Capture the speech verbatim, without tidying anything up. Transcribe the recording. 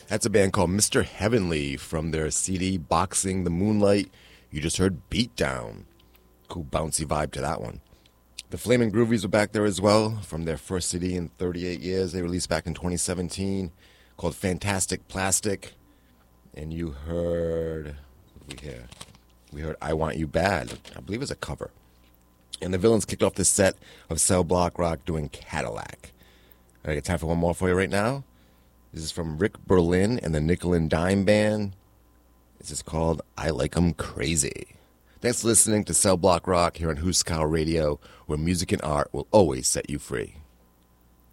That's a band called Mister Heavenly from their C D Boxing the Moonlight. You just heard Beatdown. Cool bouncy vibe to that one. The Flamin' Groovies were back there as well from their first C D in thirty-eight years. They released back in twenty seventeen called Fantastic Plastic. And you heard, what did we hear? We heard I Want You Bad. I believe it's a cover. And the Villains kicked off this set of Cell Block Rock doing Cadillac. I got time for one more for you right now. This is from Rick Berlin and the Nickel and Dime Band. This is called I Like 'Em Crazy. Thanks for listening to Cell Block Rock here on Huskow Radio, where music and art will always set you free.